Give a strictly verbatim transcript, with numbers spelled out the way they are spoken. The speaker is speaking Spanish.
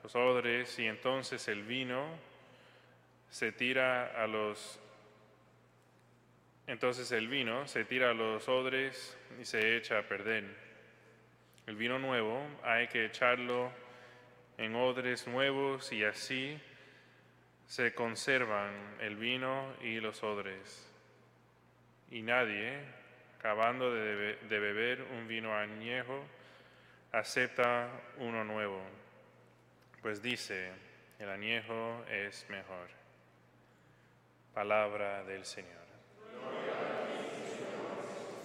los odres, y entonces el vino se tira a los entonces el vino se tira a los odres y se echa a perder. El vino nuevo hay que echarlo en odres nuevos, y así se conservan el vino y los odres. Y nadie, acabando de, bebe, de beber un vino añejo, acepta uno nuevo, pues dice, el añejo es mejor. Palabra del Señor.